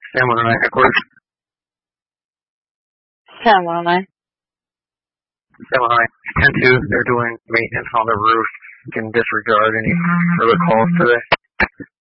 Sam 109 headquarters. Sam 109. Sam 109. 10-2, they're doing maintenance on the roof. Can disregard any further calls today.